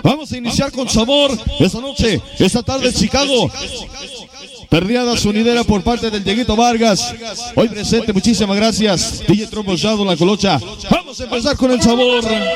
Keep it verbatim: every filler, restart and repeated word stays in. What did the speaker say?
Vamos a iniciar con sabor esta noche, esta tarde en Chicago. Perdiada sonidera por parte del Dieguito Vargas. Hoy presente, muchísimas gracias. D J Trombo Shadow, La Colocha. Vamos a empezar con el sabor.